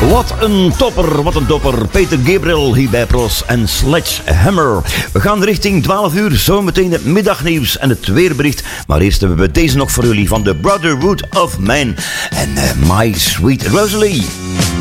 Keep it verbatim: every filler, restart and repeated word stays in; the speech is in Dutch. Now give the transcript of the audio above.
Wat een topper, wat een topper. Peter Gabriel hier bij Pros en Sledgehammer. We gaan richting twaalf uur, zometeen het middagnieuws en het weerbericht. Maar eerst hebben we deze nog voor jullie van The Brotherhood of Man en uh, My Sweet Rosalie.